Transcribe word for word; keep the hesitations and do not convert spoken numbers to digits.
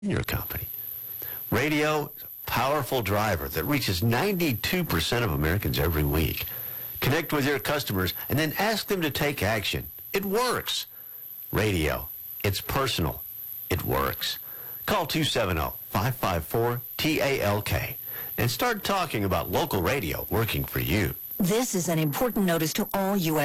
your company. Radio is a powerful driver that reaches ninety-two percent of Americans every week. Connect with your customers and then ask them to take action. It works. Radio. It's personal. It works. Call two seven zero, five five four, T A L K and start talking about local radio working for you. This is an important notice to all U S